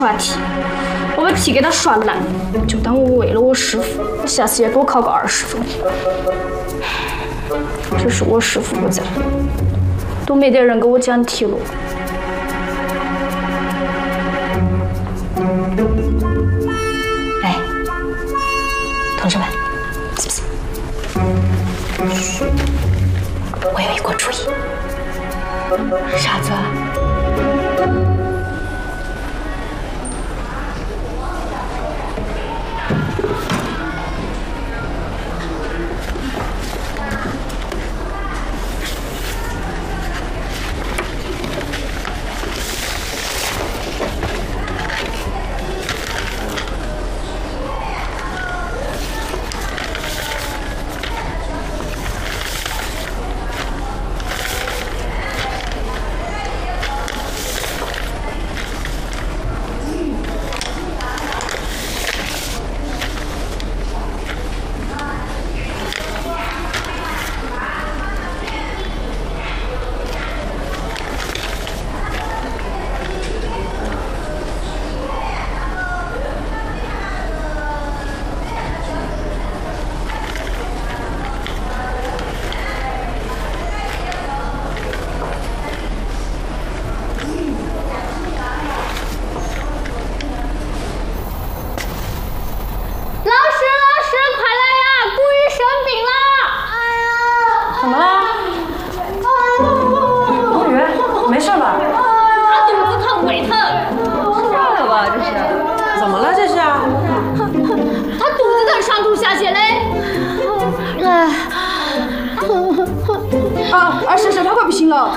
话题，我把题给他刷烂，就当我为了我师傅，下次也多考个20分。只是我师傅不在，都没得人给我讲题了。 哎，同志们，我有一个主意。啥子？ 婶，他快不行了。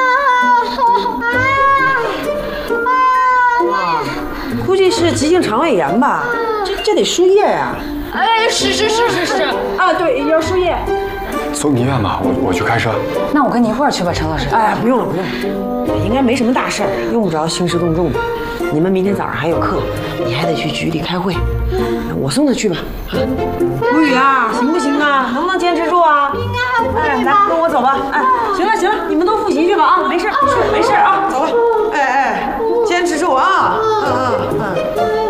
估计是急性肠胃炎吧，这得输液呀。 哎，是。啊，对，要输液。 送医院吧，我去开车。 那我跟你一块儿去吧，陈老师。 哎，不用了，应该没什么大事儿，用不着兴师动众的。你们明天早上还有课，你还得去局里开会，我送他去吧。啊，吴宇啊，行不行啊？能不能坚持住啊？应该还可以吧。来，跟我走吧。哎，行了，你们都复习去吧啊，没事，没事啊，走吧。哎，坚持住啊。嗯。